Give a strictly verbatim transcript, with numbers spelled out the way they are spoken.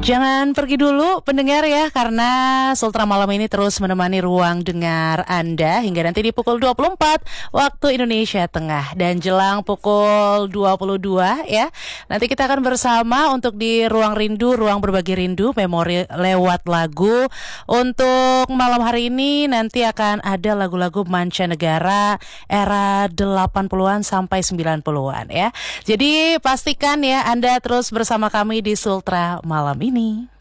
Jangan pergi dulu pendengar ya, karena Sultra Malam ini terus menemani ruang dengar Anda hingga nanti di pukul dua puluh empat waktu Indonesia Tengah. Dan jelang pukul dua puluh dua ya, nanti kita akan bersama untuk di Ruang Rindu, Ruang Berbagi Rindu, memori lewat lagu. Untuk malam hari ini nanti akan ada lagu-lagu mancanegara era delapan puluhan sampai sembilan puluhan ya. Jadi pastikan ya Anda terus bersama kami di Sultra Malam ini.